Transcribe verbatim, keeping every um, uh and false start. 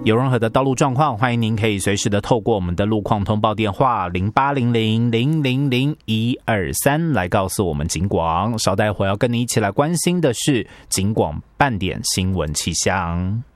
有任何的道路状况，欢迎您可以随时的透过我们的路况通报电话零八零零零零零一二三来告诉我们警广。稍待会要跟你一起来关心的是警广半点新闻气象。